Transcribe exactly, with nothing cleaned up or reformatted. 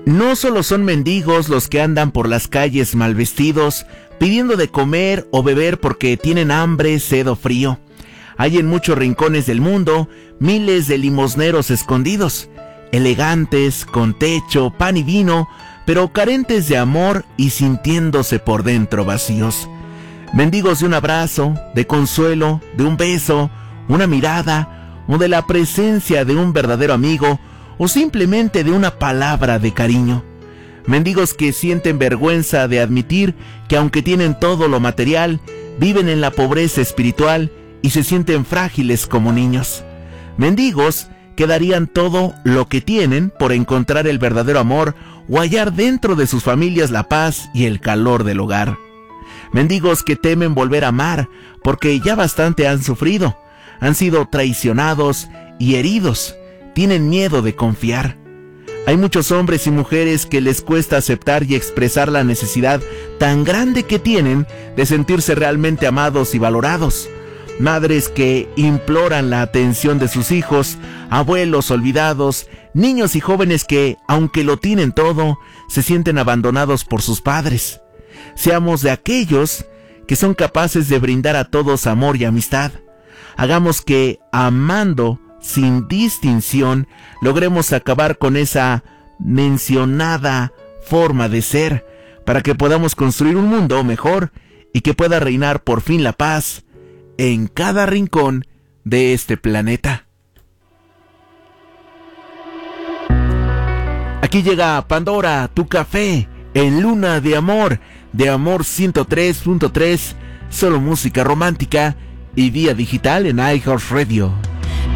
No solo son mendigos los que andan por las calles mal vestidos, pidiendo de comer o beber porque tienen hambre, sed o frío. Hay en muchos rincones del mundo miles de limosneros escondidos, elegantes, con techo, pan y vino, pero carentes de amor y sintiéndose por dentro vacíos. Mendigos de un abrazo, de consuelo, de un beso, una mirada, o de la presencia de un verdadero amigo, o simplemente de una palabra de cariño. Mendigos que sienten vergüenza de admitir que aunque tienen todo lo material, viven en la pobreza espiritual y se sienten frágiles como niños. Mendigos que darían todo lo que tienen por encontrar el verdadero amor o hallar dentro de sus familias la paz y el calor del hogar. Mendigos que temen volver a amar porque ya bastante han sufrido, han sido traicionados y heridos, tienen miedo de confiar. Hay muchos hombres y mujeres que les cuesta aceptar y expresar la necesidad tan grande que tienen de sentirse realmente amados y valorados. Madres que imploran la atención de sus hijos, abuelos olvidados, niños y jóvenes que, aunque lo tienen todo, se sienten abandonados por sus padres. Seamos de aquellos que son capaces de brindar a todos amor y amistad. Hagamos que, amando sin distinción, logremos acabar con esa mencionada forma de ser, para que podamos construir un mundo mejor y que pueda reinar por fin la paz en cada rincón de este planeta. Aquí llega Pandora, tu café, en Luna de Amor, de Amor ciento tres punto tres, solo música romántica y vía digital en iHeartRadio.